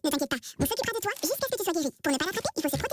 Ne t'inquiète pas, on s'occupera de toi jusqu'à ce que tu sois guéri. Pour ne pas l'attraper, il faut se